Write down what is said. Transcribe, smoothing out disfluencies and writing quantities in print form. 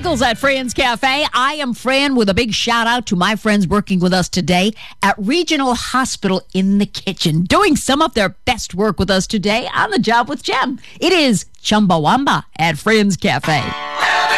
Eagles at Fran's Cafe. I am Fran with a big shout out to my friends working with us today at Regional Hospital in the Kitchen, doing some of their best work with us today on The Job with Jem. It is Chumbawamba at Fran's Cafe.